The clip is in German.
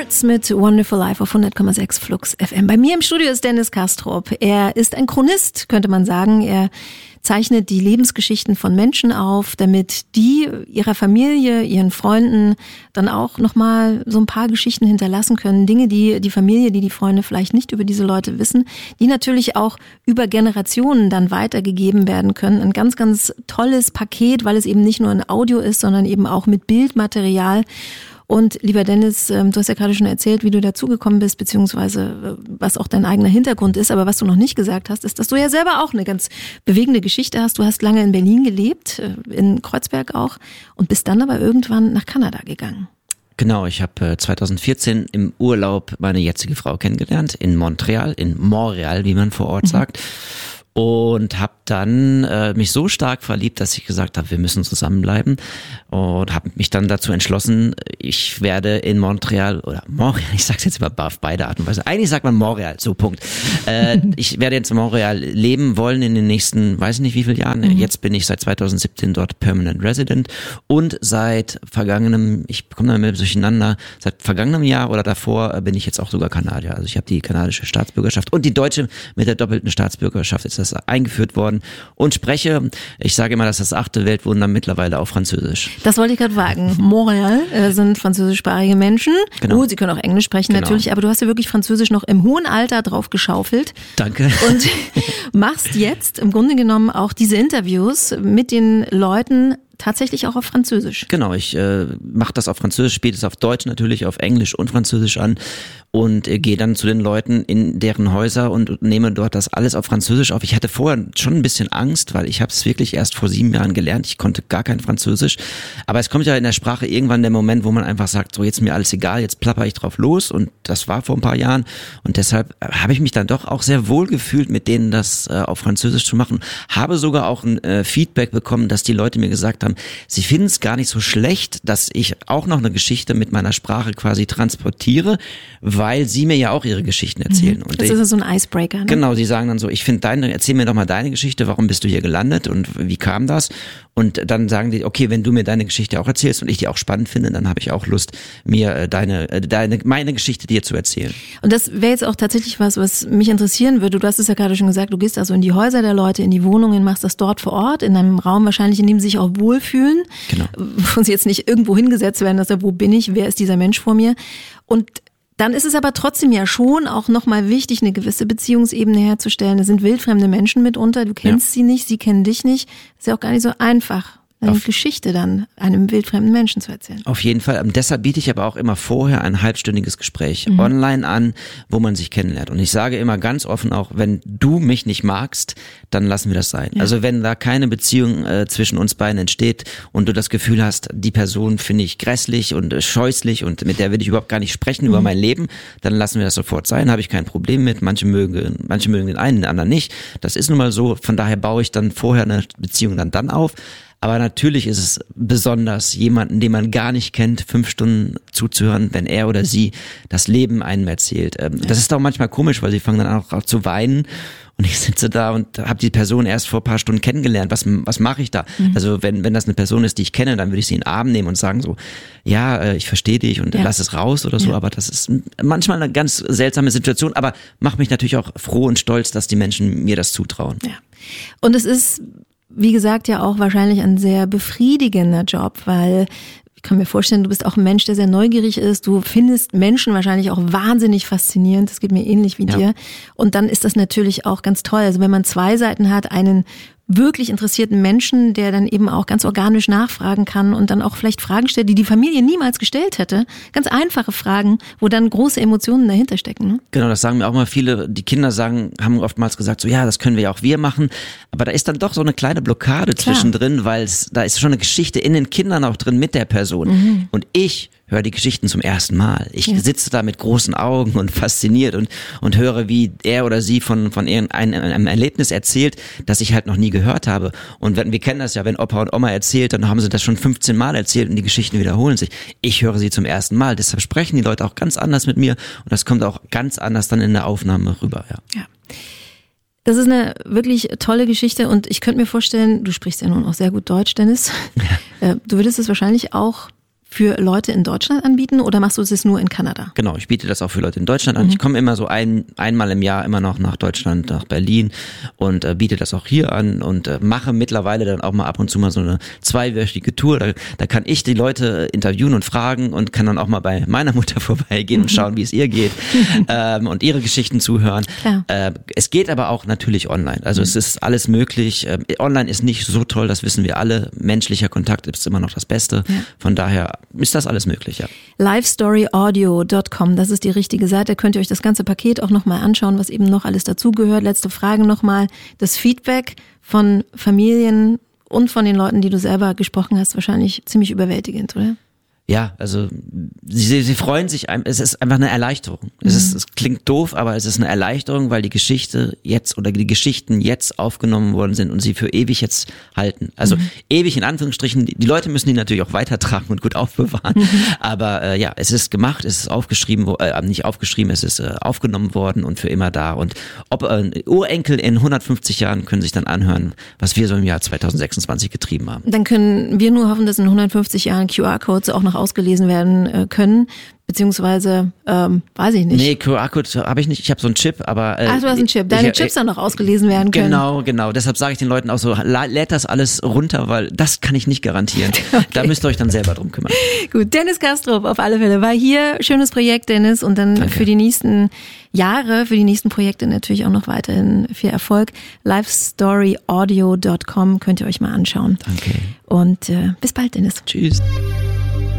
Hearts mit Wonderful Life auf 100,6 Flux FM. Bei mir im Studio ist Dennis Kastrop. Er ist ein Chronist, könnte man sagen. Er zeichnet die Lebensgeschichten von Menschen auf, damit die ihrer Familie, ihren Freunden dann auch nochmal so ein paar Geschichten hinterlassen können. Dinge, die die Familie, die Freunde vielleicht nicht über diese Leute wissen, die natürlich auch über Generationen dann weitergegeben werden können. Ein ganz, ganz tolles Paket, weil es eben nicht nur ein Audio ist, sondern eben auch mit Bildmaterial. Und lieber Dennis, du hast ja gerade schon erzählt, wie du dazugekommen bist, beziehungsweise was auch dein eigener Hintergrund ist. Aber was du noch nicht gesagt hast, ist, dass du ja selber auch eine ganz bewegende Geschichte hast. Du hast lange in Berlin gelebt, in Kreuzberg auch, und bist dann aber irgendwann nach Kanada gegangen. Genau, ich habe 2014 im Urlaub meine jetzige Frau kennengelernt, in Montreal, wie man vor Ort sagt. Und habe dann mich so stark verliebt, dass ich gesagt habe, wir müssen zusammenbleiben, und habe mich dann dazu entschlossen, ich werde in Montreal, ich sag's jetzt immer auf beide Arten und Weise, eigentlich sagt man Montreal, so Punkt. Ich werde jetzt in Montreal leben wollen in den nächsten, weiß ich nicht wie viele Jahren. Jetzt bin ich seit 2017 dort Permanent Resident und seit vergangenem, ich komme da mit durcheinander, seit vergangenem Jahr oder davor bin ich jetzt auch sogar Kanadier. Also ich habe die kanadische Staatsbürgerschaft und die deutsche mit der doppelten Staatsbürgerschaft ist das eingeführt worden und spreche, ich sage immer, dass das 8. Weltwunder mittlerweile auf Französisch. Das wollte ich gerade fragen. Montreal sind französischsprachige Menschen. Genau. Sie können auch Englisch sprechen natürlich, aber du hast ja wirklich Französisch noch im hohen Alter drauf geschaufelt. Danke. Und machst jetzt im Grunde genommen auch diese Interviews mit den Leuten tatsächlich auch auf Französisch. Genau, ich mache das auf Französisch, spiele es auf Deutsch natürlich, auf Englisch und Französisch an und gehe dann zu den Leuten in deren Häuser und nehme dort das alles auf Französisch auf. Ich hatte vorher schon ein bisschen Angst, weil ich habe es wirklich erst vor 7 Jahren gelernt. Ich konnte gar kein Französisch. Aber es kommt ja in der Sprache irgendwann der Moment, wo man einfach sagt, so jetzt ist mir alles egal, jetzt plapper ich drauf los, und das war vor ein paar Jahren. Und deshalb habe ich mich dann doch auch sehr wohl gefühlt, mit denen das auf Französisch zu machen. Habe sogar auch ein Feedback bekommen, dass die Leute mir gesagt haben, sie finden es gar nicht so schlecht, dass ich auch noch eine Geschichte mit meiner Sprache quasi transportiere, weil sie mir ja auch ihre Geschichten erzählen. Und das ist so ein Icebreaker, ne? Genau, sie sagen dann so, ich finde erzähl mir doch mal deine Geschichte, warum bist du hier gelandet und wie kam das? Und dann sagen die, okay, wenn du mir deine Geschichte auch erzählst und ich die auch spannend finde, dann habe ich auch Lust, mir meine Geschichte dir zu erzählen. Und das wäre jetzt auch tatsächlich was mich interessieren würde. Du hast es ja gerade schon gesagt, du gehst also in die Häuser der Leute, in die Wohnungen, machst das dort vor Ort, in einem Raum wahrscheinlich, in dem sie sich auch wohlfühlen. Genau. Wo sie jetzt nicht irgendwo hingesetzt werden, dass wo bin ich, wer ist dieser Mensch vor mir? Und dann ist es aber trotzdem ja schon auch nochmal wichtig, eine gewisse Beziehungsebene herzustellen. Es sind wildfremde Menschen mitunter, du kennst sie nicht, sie kennen dich nicht. Ist ja auch gar nicht so einfach, eine Geschichte dann einem wildfremden Menschen zu erzählen. Auf jeden Fall. Deshalb biete ich aber auch immer vorher ein halbstündiges Gespräch online an, wo man sich kennenlernt. Und ich sage immer ganz offen auch, wenn du mich nicht magst, dann lassen wir das sein. Ja. Also wenn da keine Beziehung zwischen uns beiden entsteht und du das Gefühl hast, die Person finde ich grässlich und scheußlich und mit der will ich überhaupt gar nicht sprechen über mein Leben, dann lassen wir das sofort sein, habe ich kein Problem mit. Manche mögen den einen, den anderen nicht. Das ist nun mal so. Von daher baue ich dann vorher eine Beziehung dann auf. Aber natürlich ist es besonders, jemanden, den man gar nicht kennt, 5 Stunden zuzuhören, wenn er oder sie das Leben einem erzählt. Das ist auch manchmal komisch, weil sie fangen dann auch zu weinen. Und ich sitze da und habe die Person erst vor ein paar Stunden kennengelernt. Was mache ich da? Also wenn das eine Person ist, die ich kenne, dann würde ich sie in den Arm nehmen und sagen so, ja, ich verstehe dich und lass es raus oder so. Aber das ist manchmal eine ganz seltsame Situation. Aber macht mich natürlich auch froh und stolz, dass die Menschen mir das zutrauen. Ja. Und es ist, wie gesagt, ja auch wahrscheinlich ein sehr befriedigender Job, weil ich kann mir vorstellen, du bist auch ein Mensch, der sehr neugierig ist. Du findest Menschen wahrscheinlich auch wahnsinnig faszinierend. Das geht mir ähnlich wie dir. Und dann ist das natürlich auch ganz toll. Also wenn man 2 Seiten hat, einen wirklich interessierten Menschen, der dann eben auch ganz organisch nachfragen kann und dann auch vielleicht Fragen stellt, die die Familie niemals gestellt hätte. Ganz einfache Fragen, wo dann große Emotionen dahinter stecken. Ne? Genau, das sagen mir auch mal viele. Die Kinder haben oftmals gesagt, so ja, das können wir ja auch wir machen. Aber da ist dann doch so eine kleine Blockade zwischendrin, weil da ist schon eine Geschichte in den Kindern auch drin mit der Person. Und ich höre die Geschichten zum ersten Mal. Ich sitze da mit großen Augen und fasziniert und höre, wie er oder sie von einem Erlebnis erzählt, das ich halt noch nie gehört habe. Und wir kennen das ja, wenn Opa und Oma erzählt, dann haben sie das schon 15 Mal erzählt und die Geschichten wiederholen sich. Ich höre sie zum ersten Mal. Deshalb sprechen die Leute auch ganz anders mit mir und das kommt auch ganz anders dann in der Aufnahme rüber. Ja. Das ist eine wirklich tolle Geschichte und ich könnte mir vorstellen, du sprichst ja nun auch sehr gut Deutsch, Dennis. Ja. Du würdest es wahrscheinlich auch für Leute in Deutschland anbieten oder machst du es nur in Kanada? Genau, ich biete das auch für Leute in Deutschland an. Ich komme immer so einmal im Jahr immer noch nach Deutschland, nach Berlin und biete das auch hier an und mache mittlerweile dann auch mal ab und zu mal so eine 2-wöchige Tour. Da kann ich die Leute interviewen und fragen und kann dann auch mal bei meiner Mutter vorbeigehen und schauen, wie es ihr geht und ihre Geschichten zuhören. Es geht aber auch natürlich online. Also es ist alles möglich. Online ist nicht so toll, das wissen wir alle. Menschlicher Kontakt ist immer noch das Beste. Ja. Von daher ist das alles möglich, ja. LifeStoryAudio.com, das ist die richtige Seite. Da könnt ihr euch das ganze Paket auch nochmal anschauen, was eben noch alles dazugehört. Letzte Frage nochmal. Das Feedback von Familien und von den Leuten, die du selber gesprochen hast, wahrscheinlich ziemlich überwältigend, oder? Ja, also sie freuen sich, es ist einfach eine Erleichterung. Es klingt doof, aber es ist eine Erleichterung, weil die Geschichte jetzt oder die Geschichten jetzt aufgenommen worden sind und sie für ewig jetzt halten. Also ewig in Anführungsstrichen, die Leute müssen die natürlich auch weitertragen und gut aufbewahren. Aber ja, es ist gemacht, es ist aufgeschrieben, nicht aufgeschrieben, es ist aufgenommen worden und für immer da. Und ob Urenkel in 150 Jahren können sich dann anhören, was wir so im Jahr 2026 getrieben haben. Dann können wir nur hoffen, dass in 150 Jahren QR-Codes auch noch ausgelesen werden können, beziehungsweise, weiß ich nicht. Nee, QR-Code habe ich nicht, ich habe so einen Chip, aber... Ach, du hast einen Chip, deine Chips dann noch ausgelesen werden können. Genau, deshalb sage ich den Leuten auch so, lädt das alles runter, weil das kann ich nicht garantieren. Okay. Da müsst ihr euch dann selber drum kümmern. Gut, Dennis Kastrup auf alle Fälle war hier, schönes Projekt, Dennis, und dann für die nächsten Jahre, für die nächsten Projekte natürlich auch noch weiterhin viel Erfolg. LifeStoryAudio.com könnt ihr euch mal anschauen. Danke. Und bis bald, Dennis. Tschüss.